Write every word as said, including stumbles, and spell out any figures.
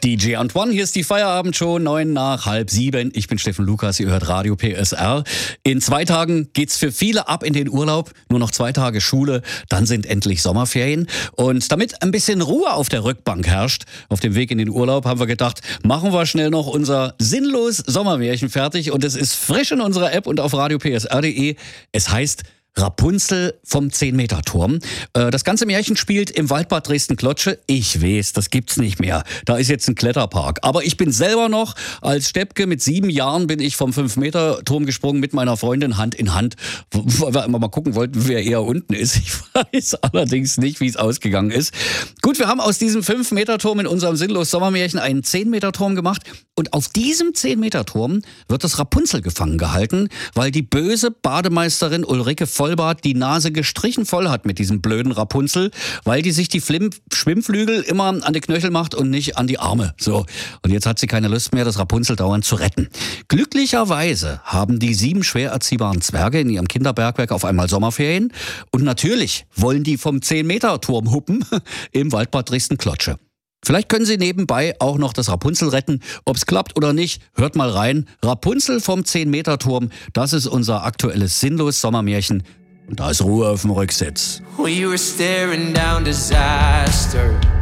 D J Antoine, hier ist die Feierabendshow, neun nach halb sieben. Ich bin Steffen Lukas, ihr hört Radio P S R. In zwei Tagen geht's für viele ab in den Urlaub. Nur noch zwei Tage Schule, dann sind endlich Sommerferien. Und damit ein bisschen Ruhe auf der Rückbank herrscht, auf dem Weg in den Urlaub, haben wir gedacht, machen wir schnell noch unser sinnlos Sommermärchen fertig. Und es ist frisch in unserer App und auf radio p s r punkt d e. Es heißt Rapunzel vom zehn-Meter-Turm. Das ganze Märchen spielt im Waldbad Dresden-Klotsche. Ich weiß, das gibt's nicht mehr. Da ist jetzt ein Kletterpark. Aber ich bin selber noch, als Steppke mit sieben Jahren bin ich vom fünf-Meter-Turm gesprungen mit meiner Freundin Hand in Hand, weil wir immer mal gucken wollten, wer eher unten ist. Ich weiß allerdings nicht, wie es ausgegangen ist. Gut, wir haben aus diesem fünf-Meter-Turm in unserem sinnlos Sommermärchen einen zehn-Meter-Turm gemacht. Und auf diesem zehn-Meter-Turm wird das Rapunzel gefangen gehalten, weil die böse Bademeisterin Ulrike Vollbart die Nase gestrichen voll hat mit diesem blöden Rapunzel, weil die sich die Flim- Schwimmflügel immer an die Knöchel macht und nicht an die Arme. So. Und jetzt hat sie keine Lust mehr, das Rapunzel dauernd zu retten. Glücklicherweise haben die sieben schwer erziehbaren Zwerge in ihrem Kinderbergwerk auf einmal Sommerferien. Und natürlich wollen die vom zehn-Meter-Turm huppen im Waldbad Dresden-Klotsche. Vielleicht können Sie nebenbei auch noch das Rapunzel retten. Ob es klappt oder nicht, hört mal rein. Rapunzel vom zehn-Meter-Turm, das ist unser aktuelles sinnlos Sommermärchen. Und da ist Ruhe auf dem Rücksitz. We were staring down disaster.